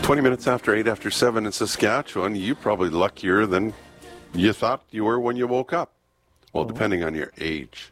20 minutes after 8 after 7 in Saskatchewan, you're probably luckier than you thought you were when you woke up. Well, depending on your age.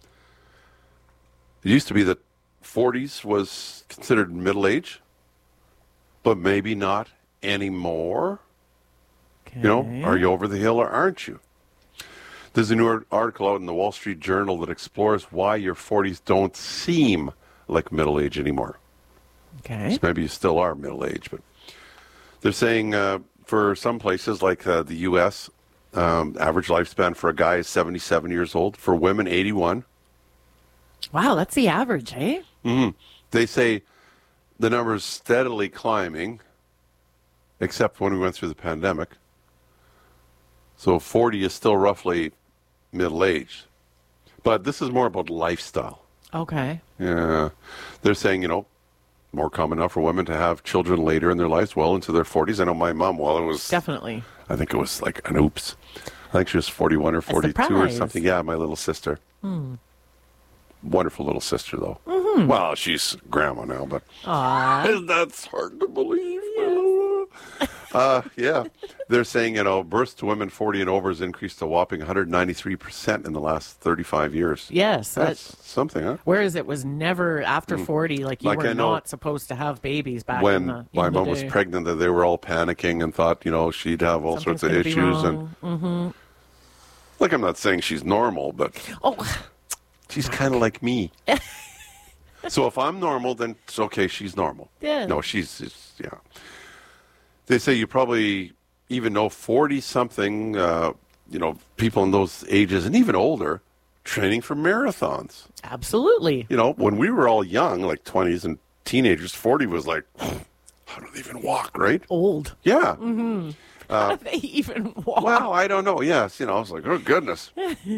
It used to be that 40s was considered middle age, but maybe not anymore. Okay. You know, are you over the hill or aren't you? There's a new article out in the Wall Street Journal that explores why your 40s don't seem like middle age anymore. Okay. So maybe you still are middle age, but they're saying for some places like the U.S., average lifespan for a guy is 77 years old. For women, 81. Wow, that's the average, eh? Mm-hmm. They say the number is steadily climbing, except when we went through the pandemic. So 40 is still roughly middle age. But this is more about lifestyle. Okay. Yeah. They're saying, you know, more common now for women to have children later in their lives, well into their 40s. I know my mom, well, it was... Definitely. I think it was like an oops. I think she was 41 or 42 or surprise. something. Yeah, my little sister. Wonderful little sister, though. Mm-hmm. Well, she's grandma now, but that's hard to believe. Yeah. They're saying, you know, births to women 40 and over has increased a whopping 193% in the last 35 years. Yes. That's something, huh? Whereas it was never after 40, like you Like I were know not supposed to have babies back When in the my mom was pregnant, that they were all panicking and thought, you know, she'd have all sorts of issues. And like, I'm not saying she's normal, but she's kind of like me. So if I'm normal, then it's okay, she's normal. Yeah. No, yeah. They say you probably even know 40-something, you know, people in those ages and even older training for marathons. Absolutely. You know, when we were all young, like 20s and teenagers, 40 was like, how do they even walk, right? Old. Yeah. How do they even walk? Well, I don't know. Yes, you know, I was like, oh, goodness.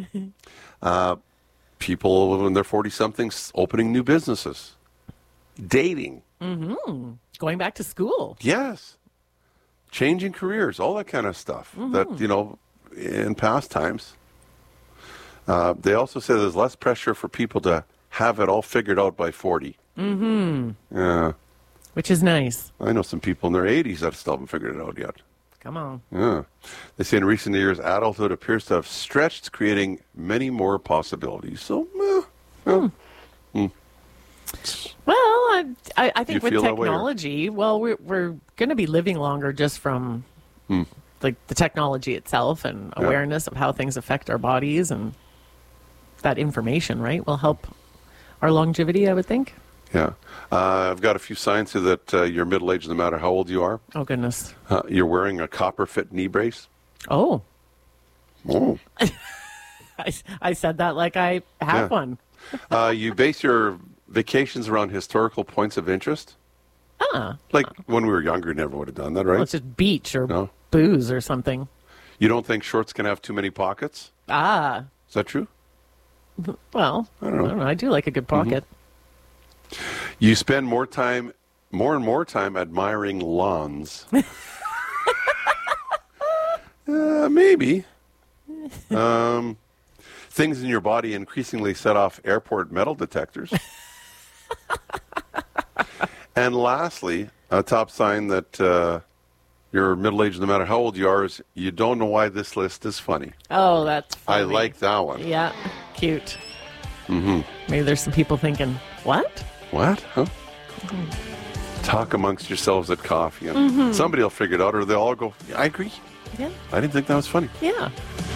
People when they're 40-somethings opening new businesses. Dating. Going back to school. Yes. Changing careers, all that kind of stuff that, you know, in past times. They also say there's less pressure for people to have it all figured out by 40. Yeah. Which is nice. I know some people in their 80s that still haven't figured it out yet. Come on. Yeah. They say in recent years, adulthood appears to have stretched, creating many more possibilities. So, Well, I think You with feel that way, or- technology, well, we're going to be living longer just from like the technology itself and awareness of how things affect our bodies, and that information, right, will help our longevity, I would think. yeah. I've got a few signs here that you're middle-aged no matter how old you are. Oh, goodness. You're wearing a copper-fit knee brace. Oh, Oh. I said that like I have Yeah. one. You base your vacations around historical points of interest. Ah, Like when we were younger, we never would have done that, right? well, it's just beach or No. booze or something. You don't think shorts can have too many pockets? Ah, Is that true? well, I don't know. I do like a good pocket. You spend more and more time admiring lawns. Maybe. Things in your body increasingly set off airport metal detectors. And lastly, a top sign that you're middle-aged no matter how old you are is you don't know why this list is funny. Oh, that's funny. I like that one. Yeah, cute. Maybe there's some people thinking, what? What? Huh? Talk amongst yourselves at coffee. And somebody will figure it out, or they'll all go, yeah, I agree. Yeah. I didn't think that was funny. Yeah.